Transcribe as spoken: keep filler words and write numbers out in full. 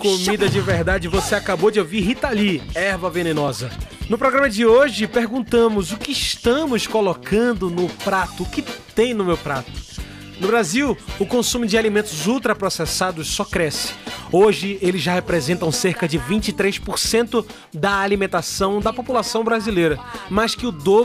comida de verdade, você acabou de ouvir Rita Lee, Erva Venenosa. No programa de hoje, perguntamos o que estamos colocando no prato, o que tem no meu prato. No Brasil, o consumo de alimentos ultraprocessados só cresce. Hoje, eles já representam cerca de vinte e três por cento da alimentação da população brasileira, mais que o dobro